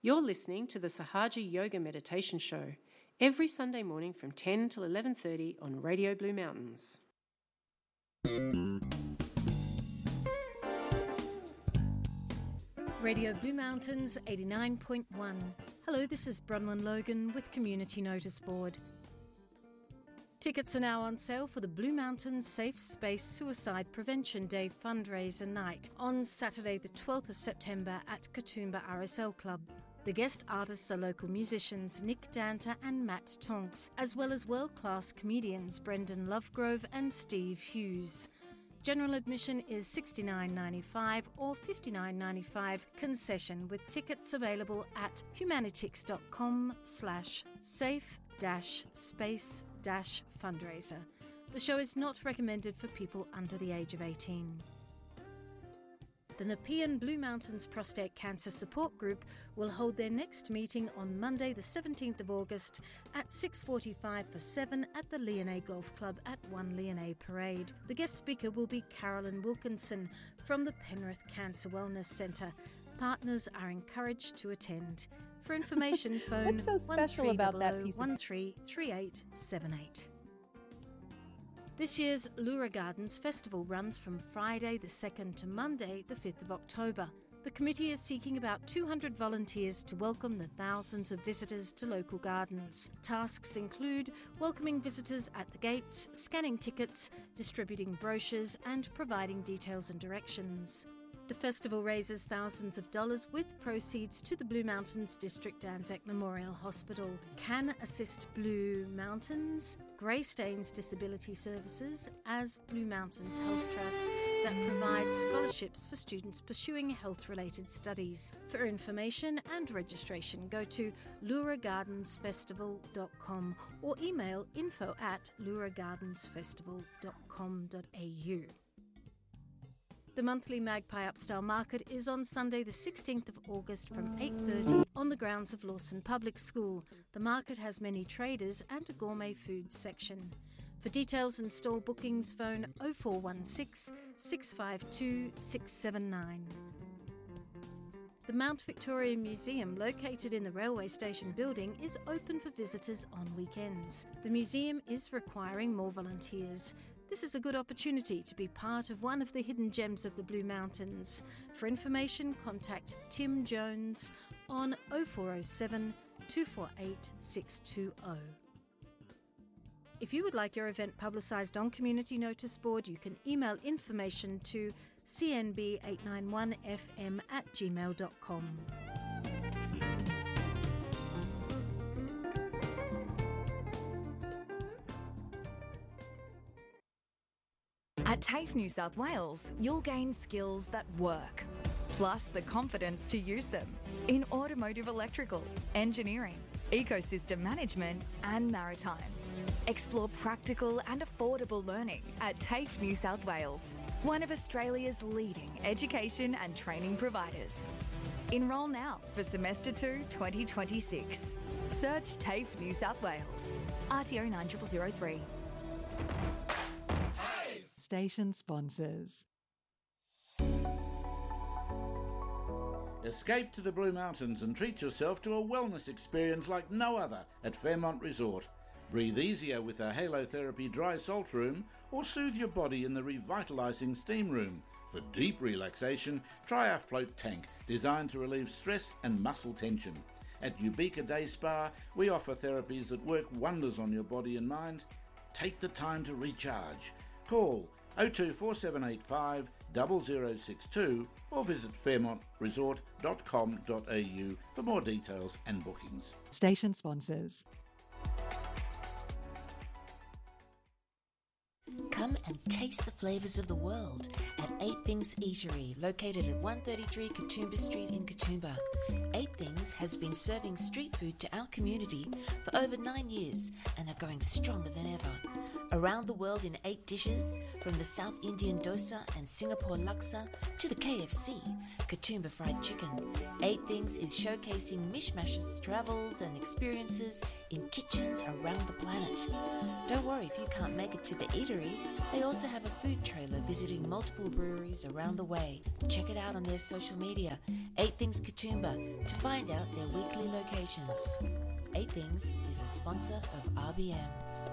You're listening to the Sahaja Yoga Meditation Show every Sunday morning from 10 till 11:30 on Radio Blue Mountains. Radio Blue Mountains 89.1. Hello, this is Bronwyn Logan with Community Notice Board. Tickets are now on sale for the Blue Mountains Safe Space Suicide Prevention Day fundraiser night on Saturday the 12th of September at Katoomba RSL Club. The guest artists are local musicians Nick Danter and Matt Tonks, as well as world-class comedians Brendan Lovegrove and Steve Hughes. General admission is $69.95 or $59.95 concession, with tickets available at humanitix.com/safe-space-fundraiser. The show is not recommended for people under the age of 18. The Nepean Blue Mountains Prostate Cancer Support Group will hold their next meeting on Monday the 17th of August at 6:45 for 7 at the Leonay Golf Club at 1 Leonay Parade. The guest speaker will be Carolyn Wilkinson from the Penrith Cancer Wellness Centre. Partners are encouraged to attend. For information, phone What's so special about that piece of 133878. This year's Lura Gardens Festival runs from Friday the 2nd to Monday the 5th of October. The committee is seeking about 200 volunteers to welcome the thousands of visitors to local gardens. Tasks include welcoming visitors at the gates, scanning tickets, distributing brochures and providing details and directions. The festival raises thousands of dollars with proceeds to the Blue Mountains District Anzac Memorial Hospital. Can assist Blue Mountains, Greystanes Disability Services as Blue Mountains Health Trust that provides scholarships for students pursuing health-related studies. For information and registration, go to luragardensfestival.com or email info@luragardensfestival.com.au. The monthly Magpie Upstyle Market is on Sunday the 16th of August from 8:30 on the grounds of Lawson Public School. The market has many traders and a gourmet food section. For details and stall bookings, phone 0416 652 679. The Mount Victoria Museum, located in the railway station building, is open for visitors on weekends. The museum is requiring more volunteers. This is a good opportunity to be part of one of the hidden gems of the Blue Mountains. For information, contact Tim Jones on 0407 248 620. If you would like your event publicised on Community Notice Board, you can email information to cnb891fm@gmail.com. At TAFE New South Wales, you'll gain skills that work, plus the confidence to use them in automotive electrical, engineering, ecosystem management and maritime. Explore practical and affordable learning at TAFE New South Wales, one of Australia's leading education and training providers. Enrol now for Semester 2 2026. Search TAFE New South Wales. RTO 9003. Station sponsors. Escape to the Blue Mountains and treat yourself to a wellness experience like no other at Fairmont Resort. Breathe easier with a halotherapy dry salt room or soothe your body in the revitalising steam room. For deep relaxation, try our float tank, designed to relieve stress and muscle tension. At Ubika Day Spa, we offer therapies that work wonders on your body and mind. Take the time to recharge. Call 024785 0062 or visit fairmontresort.com.au for more details and bookings. Station sponsors. Come and taste the flavours of the world at 8 Things Eatery, located at 133 Katoomba Street in Katoomba. 8 Things has been serving street food to our community for over 9 years and are going stronger than ever. Around the world in 8 dishes, from the South Indian dosa and Singapore laksa to the KFC, Katoomba fried chicken. 8 Things is showcasing mishmashes, travels and experiences in kitchens around the planet. Don't worry if you can't make it to the eatery, they also have a food trailer visiting multiple breweries around the way. Check it out on their social media, 8 Things Katoomba, to find out their weekly locations. 8 Things is a sponsor of RBM.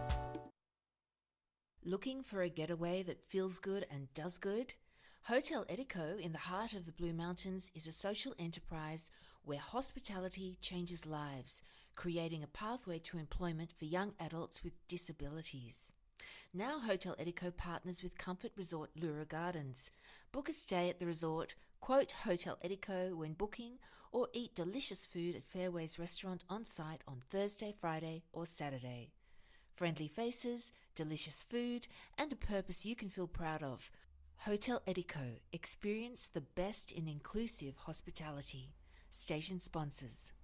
Looking for a getaway that feels good and does good? Hotel Edico in the heart of the Blue Mountains is a social enterprise where hospitality changes lives, creating a pathway to employment for young adults with disabilities. Now Hotel Edico partners with Comfort Resort Lura Gardens. Book a stay at the resort, quote Hotel Edico when booking, or eat delicious food at Fairways Restaurant on site on Thursday, Friday or Saturday. Friendly faces, delicious food, and a purpose you can feel proud of. Hotel Edico. Experience the best in inclusive hospitality. Station sponsors.